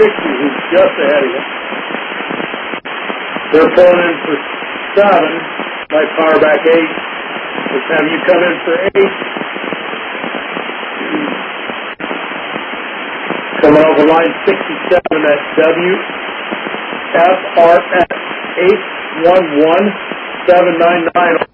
who's just ahead of you. They're pulling in for 7. Might power back 8. Let's have you come in for 8. Coming over line 67, that's WFRS 811799.